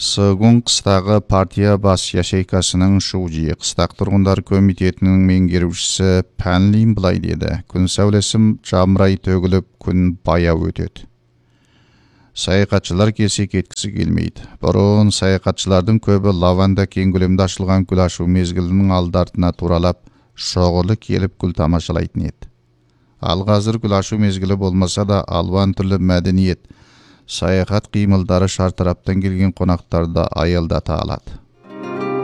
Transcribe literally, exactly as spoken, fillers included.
Сыгун қыстағы партия бас яшейкасының шужи қыстақ тұрғындар комитетінің меңгерушісі Пәнлин былай деді. Күн сәулесім жамырай төгіліп, күн баяу өтеді. Саяхатшылар келсе кеткісі келмейді. Бұрын саяхатшылардың көбі лаванда кең көлемде ашылған гүл ашу мезгілінің алды-артына туралап, шоғырлы келіп гүл тамашалайтын еді. Ал қазір гүл ашу мезгілі болмаса да алуан түрлі мәдениет, саяхат қимылдары шартараптан келген қонақтарды аялдата алады.